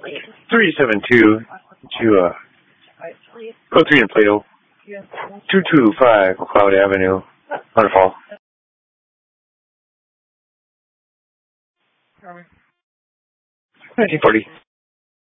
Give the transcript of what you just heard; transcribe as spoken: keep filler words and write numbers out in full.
three seven two to uh, oh three in Plato. two two five McLeod Avenue, Waterfall. nineteen forty.